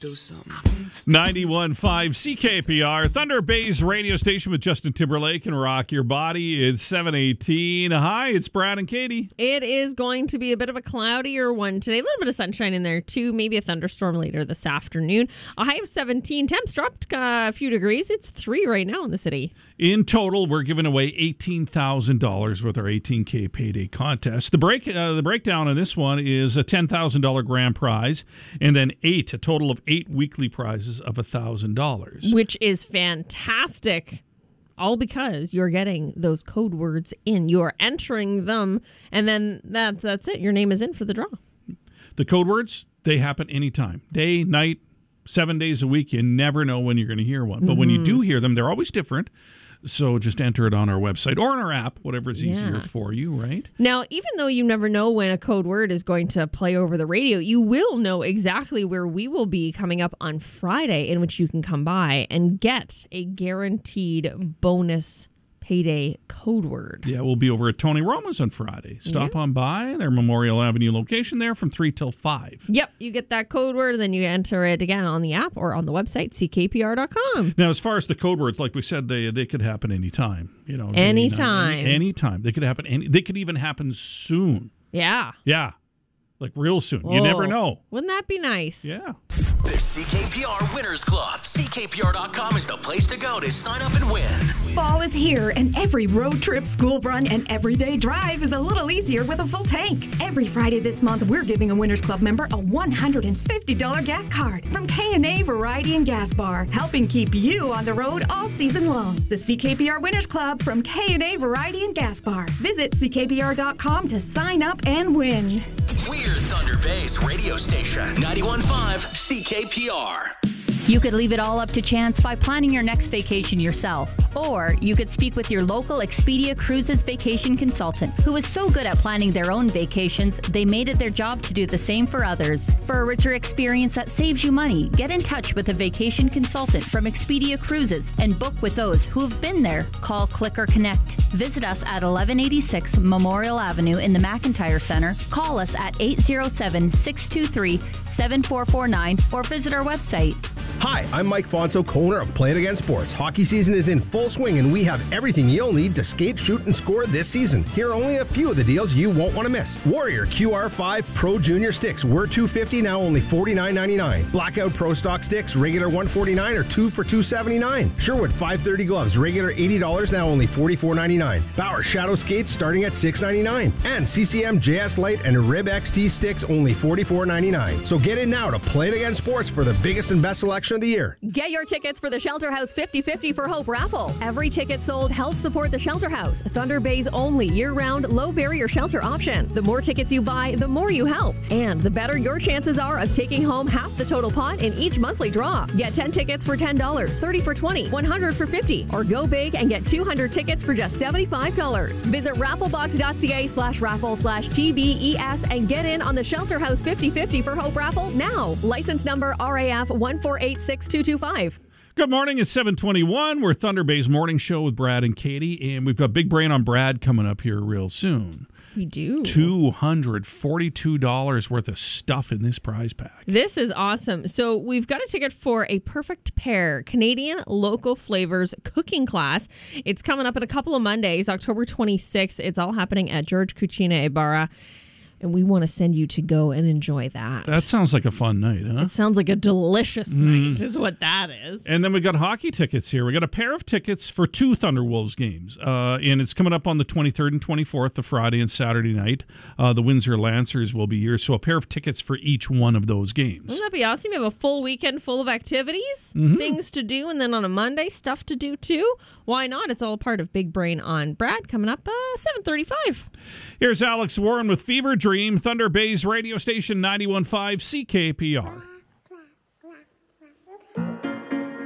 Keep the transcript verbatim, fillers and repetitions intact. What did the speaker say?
do something. ninety-one point five C K P R, Thunder Bay's radio station with Justin Timberlake and Rock Your Body. It's seven eighteen. Hi, it's Brad and Katie. It is going to be a bit of a cloudier one today. A little bit of sunshine in there, too. Maybe a thunderstorm later this afternoon. A high of seventeen. Temps dropped uh, a few degrees. It's three right now in the city. In total, we're giving away eighteen thousand dollars with our eighteen K Payday contest. The break, uh, the breakdown on this one is a ten thousand dollars grand prize and then eight, a total of eight weekly prizes of one thousand dollars. Which is fantastic. All because you're getting those code words in. You're entering them, and then that, that's it. Your name is in for the draw. The code words, they happen anytime. Day, night, seven days a week. You never know when you're going to hear one. But mm-hmm. when you do hear them, they're always different. So just enter it on our website or on our app, whatever is yeah. easier for you, right? Now, even though you never know when a code word is going to play over the radio, you will know exactly where we will be coming up on Friday, in which you can come by and get a guaranteed bonus payday code word. Yeah, we'll be over at Tony Roma's on Friday. Stop yeah. on by their Memorial Avenue location there from three till five. Yep, you get that code word, and then you enter it again on the app or on the website, c k p r dot com. Now, as far as the code words, like we said, they they could happen anytime. You know, anytime. Any, anytime. They could happen. Any, they could even happen soon. Yeah. Yeah. Like real soon. Whoa. You never know. Wouldn't that be nice? Yeah. The C K P R Winners Club. C K P R dot com is the place to go to sign up and win. Fall is here, and every road trip, school run, and everyday drive is a little easier with a full tank. Every Friday this month, we're giving a Winners Club member a one hundred fifty dollars gas card from K and A Variety and Gas Bar, helping keep you on the road all season long. The C K P R Winners Club from K and A Variety and Gas Bar. Visit c k p r dot com to sign up and win. We're Thunder Bay's radio station, ninety-one point five C K P R. You could leave it all up to chance by planning your next vacation yourself. Or you could speak with your local Expedia Cruises vacation consultant, who is so good at planning their own vacations, they made it their job to do the same for others. For a richer experience that saves you money, get in touch with a vacation consultant from Expedia Cruises and book with those who have been there. Call, click, or connect. Visit us at eleven eighty-six Memorial Avenue in the McIntyre Center. Call us at eight zero seven, six two three, seven four four nine or visit our website. Hi, I'm Mike Fonso, co-owner of Play It Again Sports. Hockey season is in full swing, and we have everything you'll need to skate, shoot, and score this season. Here are only a few of the deals you won't want to miss. Warrior Q R five Pro Junior sticks were two hundred fifty dollars, now only forty-nine ninety-nine. Blackout Pro Stock sticks, regular one hundred forty-nine dollars or two for two hundred seventy-nine dollars. Sherwood five thirty gloves, regular eighty dollars, now only forty-four ninety-nine. Bauer Shadow skates starting at six ninety-nine. And C C M J S Lite and Rib X T sticks only forty-four ninety-nine. So get in now to Play It Again Sports for the biggest and best selection of the year. Get your tickets for the Shelter House fifty fifty for Hope raffle. Every ticket sold helps support the Shelter House, Thunder Bay's only year-round, low-barrier shelter option. The more tickets you buy, the more you help. And the better your chances are of taking home half the total pot in each monthly draw. Get ten tickets for ten dollars, thirty for twenty dollars, one hundred dollars for fifty dollars, or go big and get two hundred tickets for just seventy-five dollars. Visit rafflebox.ca slash raffle slash TBES and get in on the Shelter House fifty fifty for Hope raffle now. License number R A F one four eight six two two five. Good morning. It's seven twenty-one. We're Thunder Bay's morning show with Brad and Katie, and we've got Big Brain on Brad coming up here real soon. We do. two hundred forty-two dollars worth of stuff in this prize pack. This is awesome. So we've got a ticket for a perfect pair Canadian local flavors cooking class. It's coming up in a couple of Mondays, October twenty-sixth. It's all happening at George Cucina Ibarra. And we want to send you to go and enjoy that. That sounds like a fun night, huh? It sounds like a delicious Mm. night is what that is. And then we got hockey tickets here. We got a pair of tickets for two Thunderwolves games. Uh, and it's coming up on the twenty-third and twenty-fourth, the Friday and Saturday night. Uh, the Windsor Lancers will be here. So a pair of tickets for each one of those games. Wouldn't that be awesome? You have a full weekend full of activities, Mhm. things to do, and then on a Monday, stuff to do too. Why not? It's all part of Big Brain on Brad coming up uh, seven thirty-five. Here's Alex Warren with Fever Dream, Thunder Bay's radio station ninety-one point five C K P R.